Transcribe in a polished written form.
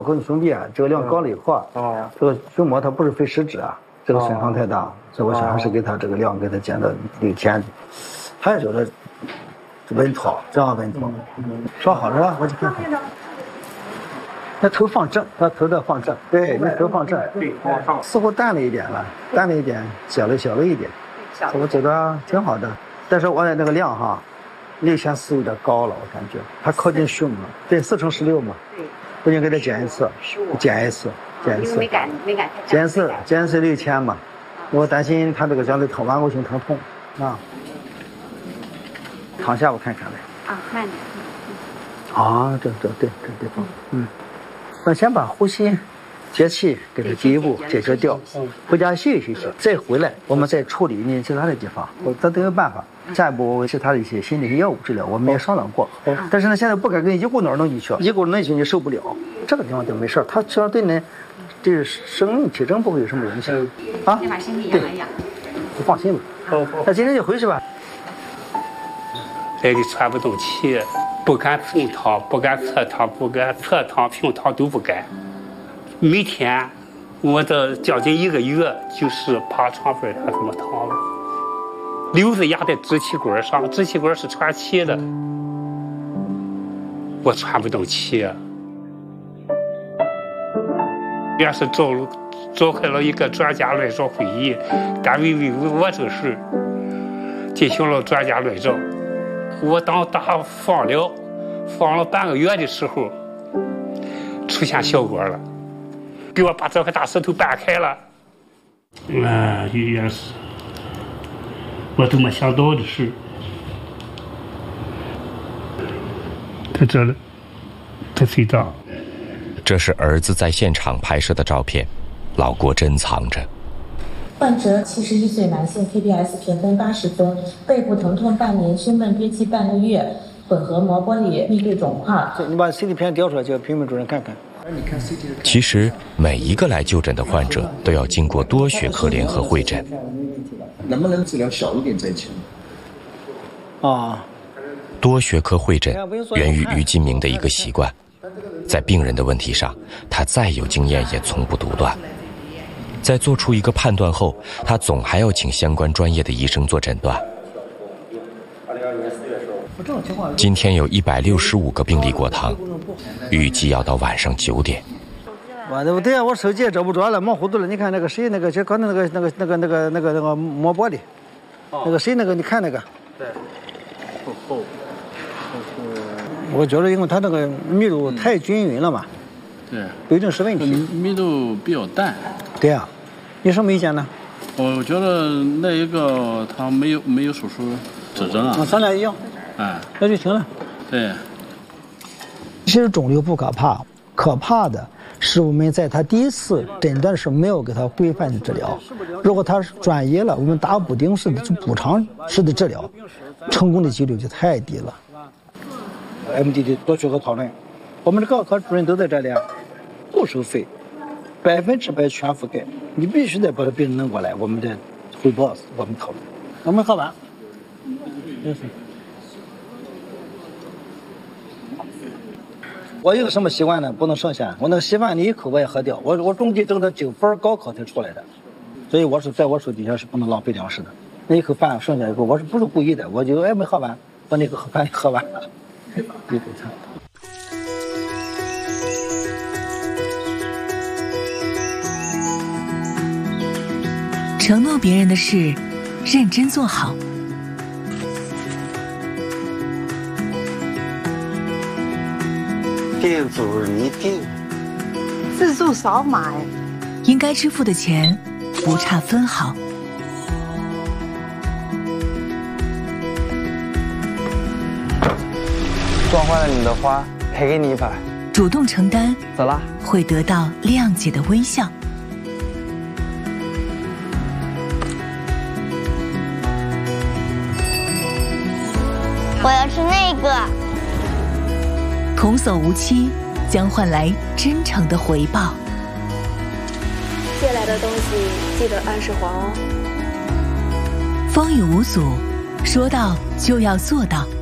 我跟你兄弟啊，这个量高了以后啊，这个胸膜它不是非实质啊，这个损伤太大，所以我想还是给他这个量给他减到6天。他也觉得稳妥，这样稳妥，说好了吧？我去看看。那头放正，他头的放正，对，那头放正，对，似乎淡了一点了，淡了一点，小了一点，我觉得挺好的。但是我的那个量哈，6400有点高了，我感觉它靠近胸了，对，4×16嘛，对，不行给他减一次，减一次， 没敢减一次6000嘛，我担心他这个将来疼顽固性疼痛啊。躺下我看看来。 啊，慢点。 啊，这地方，那先把呼吸、节气给它第一步解决掉，回家休息，再回来我们再处理你其他的地方，咱都有办法。下一步其他的一些新的药物治疗，我们也商量过，但是呢，现在不敢跟一股脑弄进去，一股脑进去你受不了。这个地方就没事，它只要对你这生命体征不会有什么影响啊。 先把身体养一养， 你放心吧。那今天就回去吧。 累得喘不动气，不敢平躺，不敢侧躺，不敢侧躺、平躺都不敢。每天我这将近1个月就是爬床边上这么躺了，瘤子压在支气管上，支气管是喘气的，我喘不动气。也是召开了一个专家论证会议，单位为我这事进行了专家论证。我当打放疗，放了半个月的时候，出现效果了，给我把这块大石头搬开了。也是我都没想到的事。在这里，在隧道。 这是儿子在现场拍摄的照片，老郭珍藏着。 患者71岁男性 ，KPS 评分80分，背部疼痛半年，胸闷憋气半个月，混合膜玻璃密度肿块。 你把 CT 片调出来，叫评委主任看看。 其实每一个来就诊的患者都要经过多学科联合会诊。 能不能治疗小一点再请？ 啊， 多学科会诊源于于金明的一个习惯，在病人的问题上，他再有经验也从不独断。在做出一个判断后，他总还要请相关专业的医生做诊断。今天有165个病例过堂，预计要到晚上9点。 对呀，我手机也找不着了，忙糊涂了。你看那个谁，那个就刚才那个磨玻璃，那个谁，那个你看那个。对。我觉得因为它那个密度太均匀了嘛。 对。 不一定是问题。 密度比较淡。 对呀，你什么意见呢？ 我觉得那一个他没有手术指征啊。 咱俩一样。那就行了。 对。 其实肿瘤不可怕，可怕的是我们在他第一次诊断时没有给他规范的治疗。如果他转移了，我们打补丁式的补偿式的治疗，成功的几率就太低了。MDD 多学科讨论，我们的各科主任都在这里，不收费，100%全覆盖。你必须得把这病人弄过来，我们的汇报，我们讨论。我们喝完。我有个什么习惯呢？不能剩下。我那个稀饭你一口我也喝掉。我中级等到9分高考才出来的，所以我是在我手底下是不能浪费粮食的。那一口饭剩下以后，我是不是故意的？我就没喝完，把那个饭喝完了，一口菜。 承诺别人的事，认真做好。 店主一定自助少买， 应该支付的钱不差分毫。 撞坏了你的花，赔给你100。 主动承担， 走啦， 会得到谅解的微笑。 我要吃那个。 童叟无欺，将换来真诚的回报。 借来的东西记得按时还哦。 风雨无阻，说到就要做到。